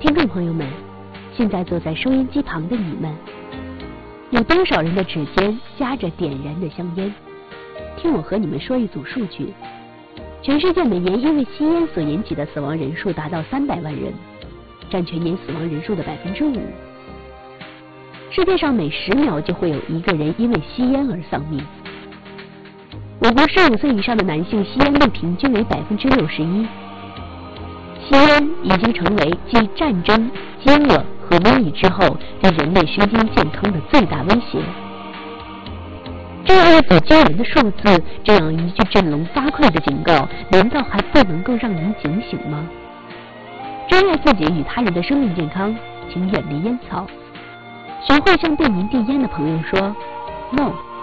听众朋友们，现在坐在收音机旁的你们，有多少人的指尖夹着点燃的香烟？听我和你们说一组数据：全世界每年因为吸烟所引起的死亡人数达到300万人，占全年死亡人数的5%。世界上每10秒就会有1个人因为吸烟而丧命。我国15岁以上的男性吸烟率平均为61%。吸烟已经成为继战争、饥饿和瘟疫之后对人类身心健康的最大威胁。这样一组惊人的数字，这样一句振聋发聩的警告，难道还不能够让您警醒吗？珍爱自己与他人的生命健康，请远离烟草。学会向对您递烟的朋友说 “No”。